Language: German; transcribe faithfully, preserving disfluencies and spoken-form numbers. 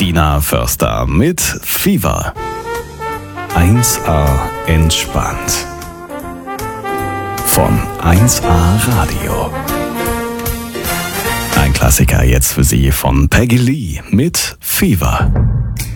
Sabrina Förster mit Fever. eins A entspannt. Von eins A Radio. Ein Klassiker jetzt für Sie von Peggy Lee mit Fever.